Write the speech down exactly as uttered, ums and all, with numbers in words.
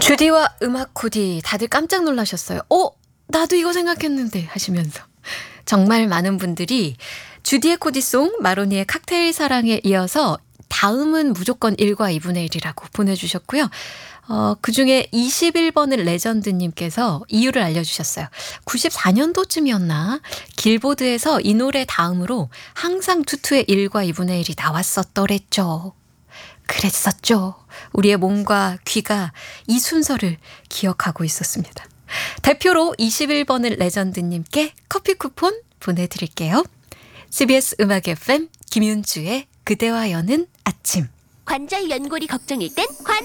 주디와 음악 코디 다들 깜짝 놀라셨어요. 어? 나도 이거 생각했는데 하시면서. 정말 많은 분들이 주디의 코디송 마로니의 칵테일 사랑에 이어서 다음은 무조건 일과 이분의 일이라고 보내주셨고요. 어, 그중에 이십일 번을 레전드님께서 이유를 알려주셨어요. 구십사 년도쯤이었나? 길보드에서 이 노래 다음으로 항상 투투의 일과 이분의 일이 나왔었더랬죠. 그랬었죠. 우리의 몸과 귀가 이 순서를 기억하고 있었습니다. 대표로 이십일 번을 레전드님께 커피 쿠폰 보내드릴게요. 씨비에스 음악 에프엠 김윤주의 그대와 여는 아침. 관절 연골이 걱정일 땐 관